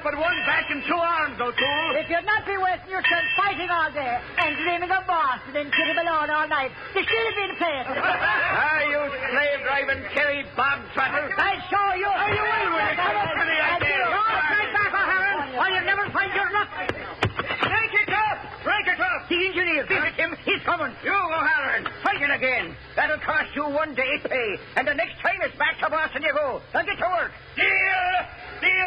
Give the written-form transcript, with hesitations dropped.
but one back and two arms, O'Toole. If you'd not be wasting your time fighting all day and dreaming of Boston and Kitty Malone all night, you should have been playing. You slave-driving Kerry Bob Trotter. I'll show you. Oh, you will, will you? Come over to the idea. Right back, O'Halloran, or you'll never find your luck. Break it up! Break it up! The engineer, visit him. He's coming. You, O'Halloran, fight it again. That'll cost you 1 day pay. And the next time it's back to Boston you go. Now get to work. Deal